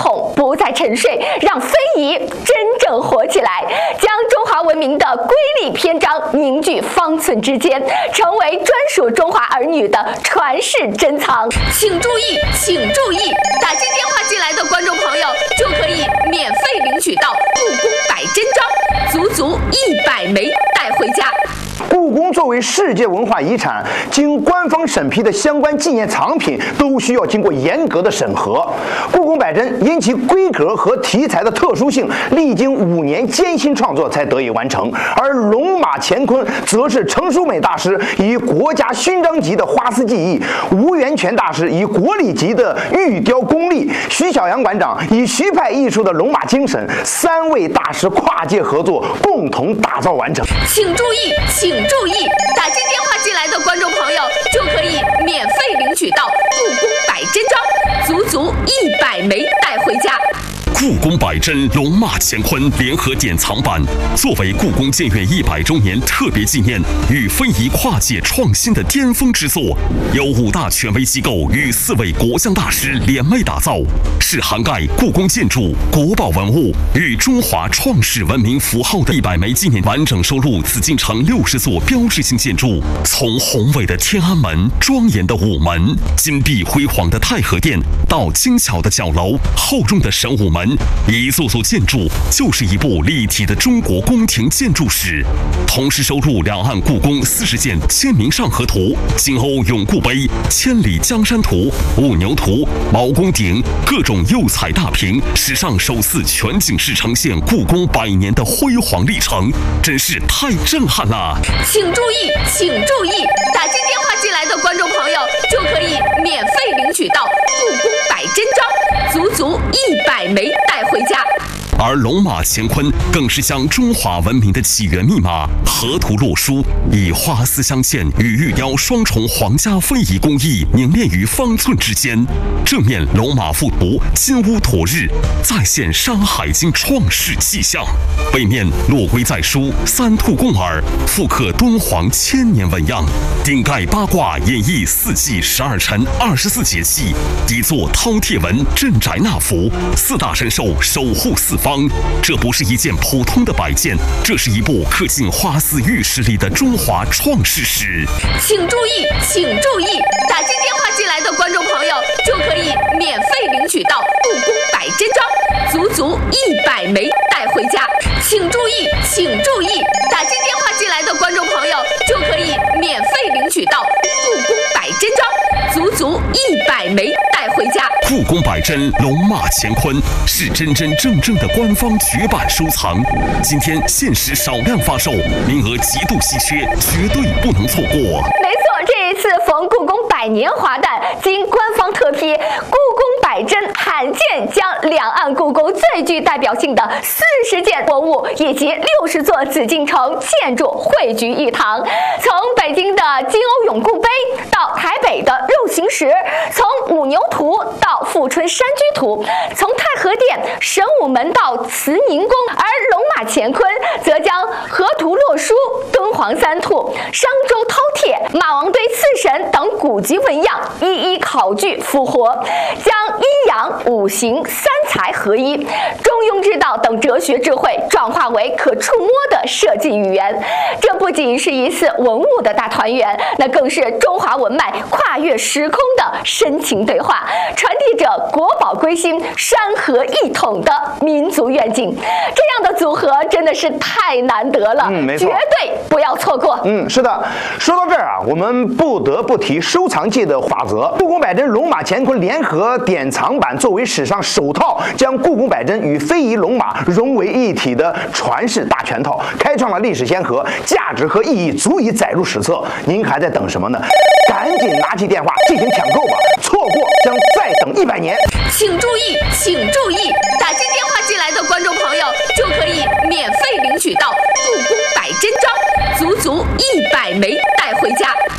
统不再沉睡，让非遗真正活起来，将中华文明的瑰丽篇章凝聚方寸之间，成为专属中华儿女的传世珍藏。请注意，请注意，打进电话进来的观众朋友就可以免费领取到故宫百珍装，足足100枚带回家。 故宫作为世界文化遗产，经官方审批的相关纪念藏品都需要经过严格的审核。故宫百珍因其规格和题材的特殊性，历经5年艰辛创作才得以完成。而龙马乾坤则是程淑美大师以国家勋章级的花丝技艺，吴元泉大师以国礼级的玉雕功力，徐小阳馆长以徐派艺术的龙马精神，3位大师跨界合作，共同打造完成。 请注意，请注意，打进电话进来的观众朋友就可以免费领取到故宫百珍装，足足100枚带回家。 故宫百珍龙马乾坤联合典藏版，作为故宫建院100周年特别纪念与非遗跨界创新的巅峰之作，由5大权威机构与4位国香大师联袂打造，是涵盖故宫建筑、国宝文物与中华创世文明符号的100枚纪念，完整收录紫禁城60座标志性建筑，从宏伟的天安门、庄严的午门、金碧辉煌的太和殿，到精巧的角楼、厚重的神武门，一座座建筑就是一部立体的中国宫廷建筑史。同时收录两岸故宫40件签名上河图、金瓯永固碑、千里江山图、雾牛图、毛公鼎各种釉彩大屏，史上首次全景式呈现故宫100年的辉煌历程，真是太震撼了。 请注意，请注意，打进电话进来的观众朋友就可以免费领取到故宫百珍装，足足100枚带回家。 而龙马乾坤更是将中华文明的起源密码河图洛书，以花丝镶嵌与玉雕双重皇家非遗工艺凝练于方寸之间。正面龙马附图金乌驮日，再现《山海经》创世气象；背面落龟在书3兔共耳，复刻敦煌1000年纹样；顶盖八卦演绎4季12辰24节气；底座饕餮纹镇宅纳福，4大神兽守护4方。这不是一件普通的摆件，这是一部刻进花丝玉石里的中华创世史。 请注意，请注意，打进电话进来的观众朋友就可以免费领取到故宫百珍装，足足100枚带回家。请注意，请注意，打进电话进来的观众朋友就可以免费领取到故宫百珍装，足足100枚带回家。 故宫百珍龙马乾坤是真真正正的官方绝版收藏，今天限时少量发售，名额极度稀缺，绝对不能错过。 没错，这一次逢故宫100年华诞，经官方特批，故宫百珍罕见将两岸故宫最具代表性的40件文物以及60座紫禁城建筑汇聚一堂，从北京的金瓯永固碑到台北的肉形石，从五牛图到富春山居图，从太和殿、神武门到慈宁宫，而龙马乾坤则将河图洛书、敦煌3兔、商周饕餮、马王堆4神等古籍纹样一一考据复活，将阴阳、五行、3才合一、中庸之道等哲学智慧转化为可触摸的设计语言。这不仅是一次文物的大团圆，那更是中华文脉跨越时空的深情对话，传递着国宝归心、山河一统的民族愿景。这样的组合真的是太难得了， 没错， 绝对不要错过。 是的。说到这儿啊，我们不得不提收藏界的法则。故宫百珍龙马乾坤联合典藏版作为史上首套将故宫百珍与非遗龙马融为一体的传世大全套，开创了历史先河，价值和意义足以载入史册。您还在等什么呢？赶紧拿起电话进行抢购吧，错过将再等100年。 请注意，请注意，打进电话进来的观众朋友就可以免费领取到故宫百珍装，足足100枚带回家。 紧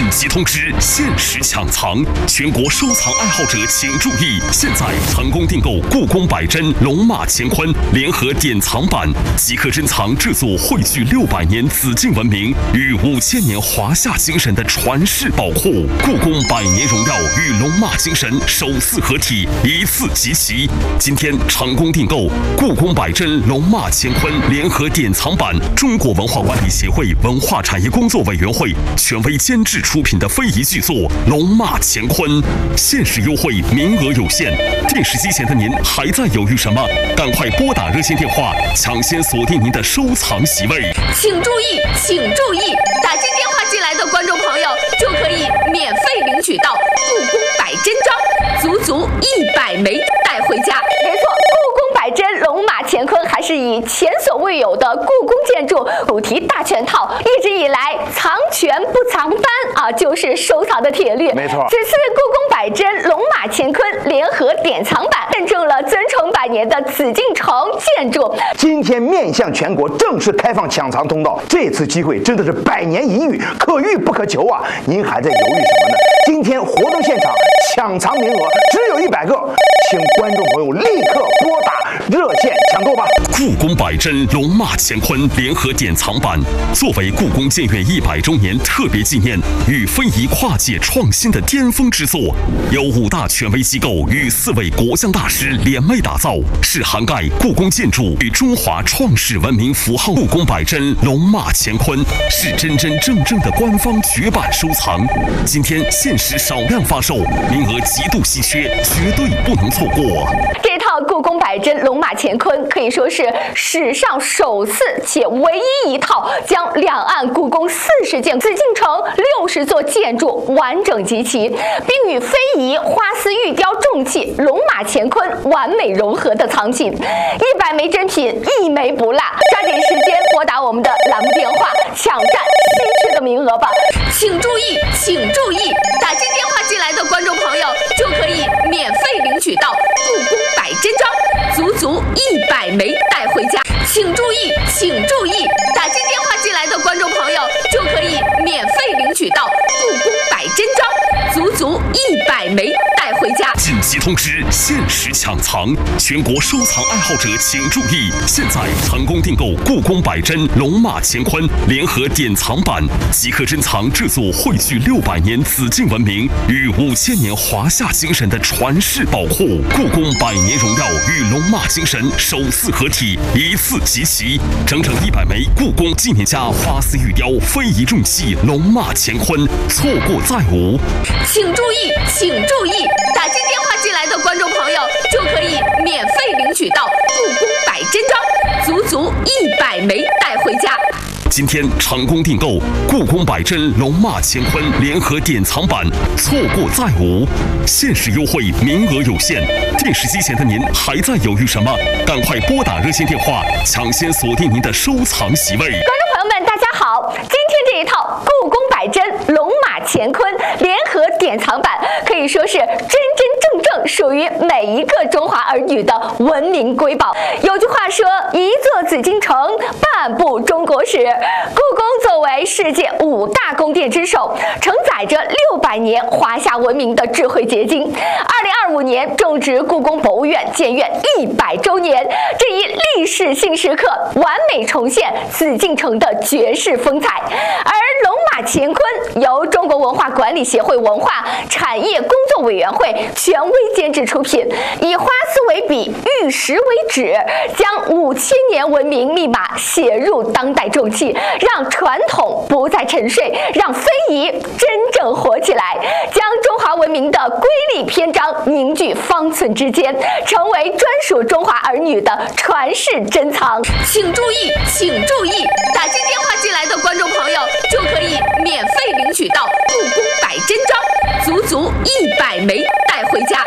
紧急通知：限时抢藏，全国收藏爱好者请注意！现在成功订购故宫百珍龙马乾坤联合典藏版，即刻珍藏这座汇聚600年紫禁文明与5000年华夏精神的传世宝库。故宫百年荣耀与龙马精神首次合体，一次集齐。今天成功订购故宫百珍龙马乾坤联合典藏版，中国文化管理协会文化产业工作委员会权威监制出品的非遗巨作《龙马乾坤》，限时优惠，名额有限。电视机前的您还在犹豫什么？赶快拨打热线电话，抢先锁定您的收藏席位。 请注意，请注意，打进电话进来的观众朋友就可以免费领取到故宫百珍章，足100枚带回家。没错，故宫百珍龙马乾坤还是以前所未有的故宫建筑主题大全套，一直以来藏全不藏班啊，就是收藏的铁律。 没错， 此次故宫百珍龙马乾坤联合典藏版认证了尊崇100年的紫禁城建筑。 今天面向全国正式开放抢藏通道，这次机会真的是100年一遇，可遇不可求啊！您还在犹豫什么呢？今天活动现场抢藏名额只有100个，请观众朋友立刻拨打热线抢购吧！ 故宫百珍龙马乾坤联合典藏版作为故宫建院100周年特别纪念与非遗跨界创新的巅峰之作，由5大权威机构与4位国将大师联袂打造，是涵盖故宫建筑与中华创世文明符号。故宫百珍龙马乾坤是真真正正的官方绝版收藏，今天限时少量发售，名额极度稀缺，绝对不能错过。 这套故宫百珍龙马乾坤可以说是史上首次且唯一一套将两岸故宫40件、紫禁城60座建筑完整集齐，并与非遗、花丝、玉雕、重器、龙马乾坤完美融合的藏品，100枚珍品一枚不落。抓紧时间拨打我们的栏目电话，抢占稀缺的名额吧！请注意，请注意，打进电话进来的观众朋友就可以免费领取到故宫百珍章，足100枚带回家。请注意，请注意，打进电话进来的观众朋友就可以免费领取到故宫百珍章，足100枚带回家。 紧急通知：限时抢藏，全国收藏爱好者请注意！现在成功订购故宫百珍龙马乾坤联合典藏版，即刻珍藏这座汇聚600年紫禁文明与5000年华夏精神的传世宝库。故宫百年荣耀与龙马精神首次合体，一次集齐，整100枚故宫纪念家花丝玉雕非遗重器龙马乾坤，错过再无。 请注意，请注意，打进电话进来的观众朋友就可以免费领取到故宫百珍章，足100枚带回家。 今天成功订购故宫百珍龙马乾坤联合典藏版，错过再无，限时优惠，名额有限。电视机前的您还在犹豫什么？赶快拨打热线电话，抢先锁定您的收藏席位。 观众朋友们，大家好！今天这一套故宫百珍龙马乾坤联合典藏版可以说是真真正正属于每一个中华儿女的文明瑰宝。有句话说，一座紫禁城，半部中国史。故宫作为世界5大宫殿之首，承载着600年华夏文明的智慧结晶。2025年正值故宫博物院建院100周年，这一历史性时刻完美重现紫禁城的绝世风采。而龙马乾坤由中国文化管理协会文化产业工作委员会权威监制出品，以花丝为笔，玉石为纸，将5000年文明密码写入当代重器，让传统不再沉睡，让非遗真正活起来，将中华文明的瑰丽篇章凝聚方寸之间，成为专属中华儿女的传世珍藏。请注意，请注意，打进电话进来的观众朋友就可以免费领取到故宫百珍章，足100枚带回家。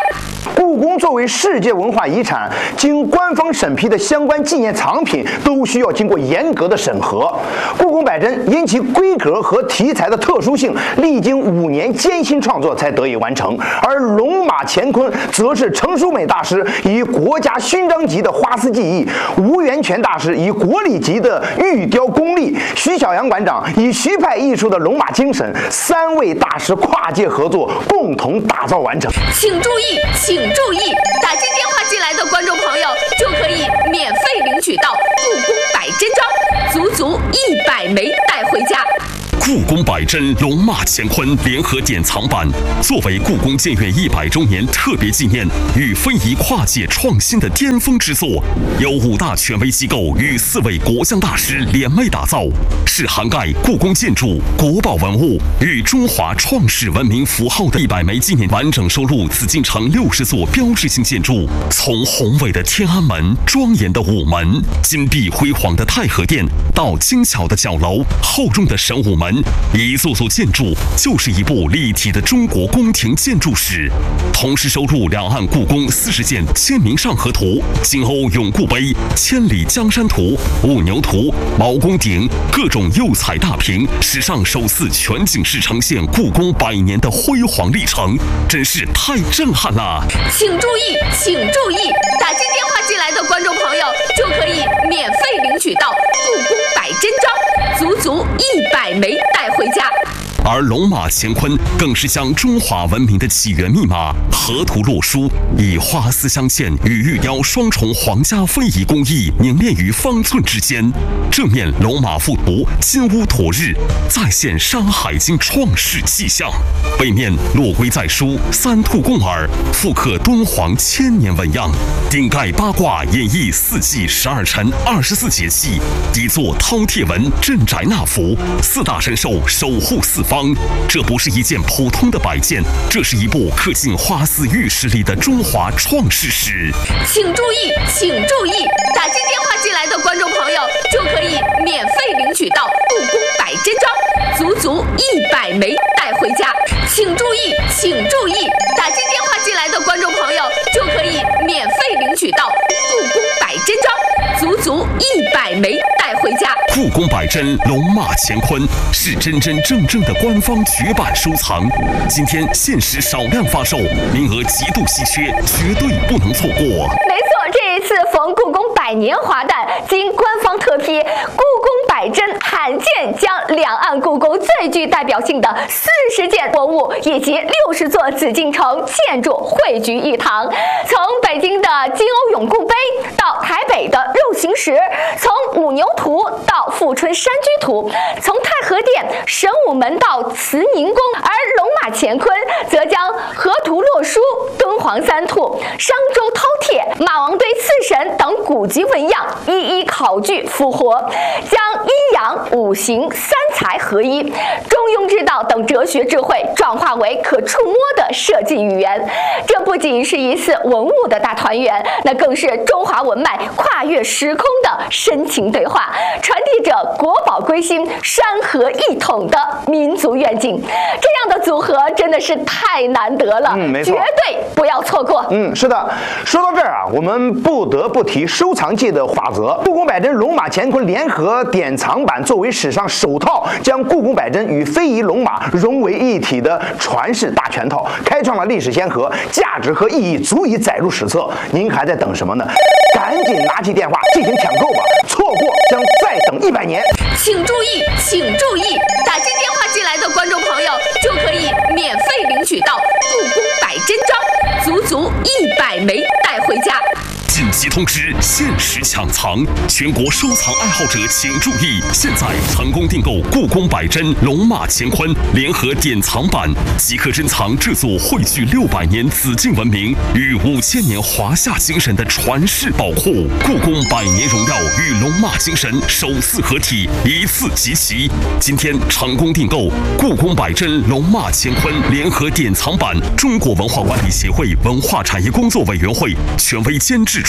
故宫作为世界文化遗产，经官方审批的相关纪念藏品都需要经过严格的审核。故宫百珍因其规格和题材的特殊性，历经5年艰辛创作才得以完成。而龙马乾坤则是程淑美大师以国家勋章级的花丝技艺，吴元泉大师以国礼级的玉雕功力，徐小阳馆长以徐派艺术的龙马精神，3位大师跨界合作，共同打造完成。 请注意，请注意，打进电话进来的观众朋友就可以免费领取到故宫百珍章，足足100枚带回家。 故宫百珍龙马乾坤联合典藏版作为故宫建院100周年特别纪念与非遗跨界创新的巅峰之作，由5大权威机构与4位国匠大师联袂打造，是涵盖故宫建筑、国宝文物与中华创世文明符号的100枚纪念，完整收录紫禁城60座标志性建筑，从宏伟的天安门、庄严的午门、金碧辉煌的太和殿，到精巧的角楼、厚重的神武门，一座座建筑就是一部立体的中国宫廷建筑史。同时收录两岸故宫40件签名上河图、金瓯永固碑、千里江山图、兀牛图、毛公鼎各种釉彩大屏，史上首次全景式呈现故宫100年的辉煌历程，真是太震撼了！ 请注意，请注意，打进电话进来的观众朋友就可以免费领取到故宫百珍章，足足100枚带回家。 而龙马乾坤更是将中华文明的起源密码河图洛书，以花丝镶嵌与玉雕双重皇家非遗工艺凝练于方寸之间。正面龙马附图金乌驮日，再现《山海经》创世气象；背面落龟在书3兔共耳，复刻敦煌1000年纹样；顶盖八卦演绎4季12辰24节气；底座饕餮纹镇宅纳福，4大神兽守护4方。这不是一件普通的摆件，这是一部刻进花丝玉石里的中华创世史。 请注意，请注意，打进电话进来的观众朋友就可以免费领取到故宫百珍章，足足100枚带回家。请注意，请注意，打进电话进来的观众朋友就可以免费领取到故宫百珍章，足足100枚带回家。 故宫百珍龙马乾坤是真真正正的官方绝版收藏，今天限时少量发售，名额极度稀缺，绝对不能错过。 没错，这一次逢故宫100年华诞，经官方特批，故宫百珍罕见将两岸故宫最具代表性的40件文物以及60座紫禁城建筑汇聚一堂。从北京的金瓯永固碑到台北的肉形石，从兀牛图到富春山居图，从太和殿、神武门到慈宁宫，而龙马乾坤则将河图洛书、敦煌3兔、商周饕餮、马王堆刺神等古籍纹样一一考据复活，将阴阳、五行、3才合一、中庸之道等哲学智慧转化为可触摸的设计语言。这不仅是一次文物的大团圆，那更是中华文脉跨越时空的深情对话，传递着国宝归心、山河一统的民族愿景。这样的组合真的是太难得了， 没错， 绝对不要错过。 是的。说到这儿啊，我们不得不提收藏界的法则。故宫百珍龙马乾坤联合典藏版作为史上首套将故宫百珍与非遗龙马融为一体的传世大全套，开创了历史先河，价值和意义足以载入史册。您还在等什么呢？赶紧拿起电话进行抢购吧，错过将再等100年。 请注意，请注意，打进电话进来的观众朋友就可以免费领取到故宫百珍章，足足100枚带回家。 紧急通知，限时抢藏，全国收藏爱好者请注意！现在成功订购故宫百珍龙马乾坤联合典藏版，即可珍藏这座汇聚600年紫禁文明与5000年华夏精神的传世宝库。故宫100年荣耀与龙马精神首次合体，一次集齐。今天成功订购故宫百珍龙马乾坤联合典藏版，中国文化管理协会文化产业工作委员会权威监制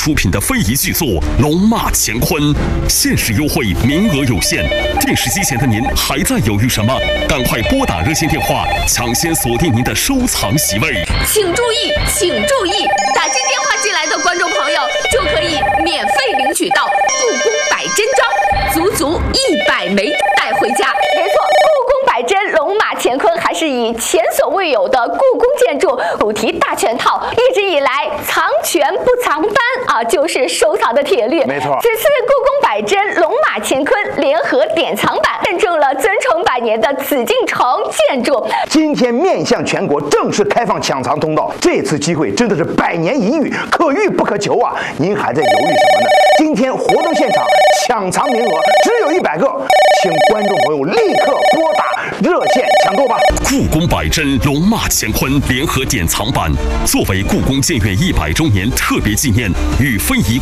出品的非遗巨作《龙马乾坤》，限时优惠，名额有限。电视机前的您还在犹豫什么？赶快拨打热线电话，抢先锁定您的收藏席位。 请注意，请注意，打进电话进来的观众朋友就可以免费领取到故宫百珍章，足足100枚带回家。没错，故宫百珍龙马乾坤还是以前所未有的故宫建筑主题大全套，一直以来藏全不藏斑啊，就是收藏的铁律。 没错， 此次故宫百珍龙马乾坤联合典藏版认证了尊崇100年的紫禁城建筑。 今天面向全国正式开放抢藏通道，这次机会真的是100年一遇，可遇不可求啊！您还在犹豫什么呢？今天活动现场抢藏名额只有100个，请观众朋友立刻拨打热线抢购吧！ 故宫百珍龙马乾坤联合典藏版，作为故宫建院100周年特别纪念与非遗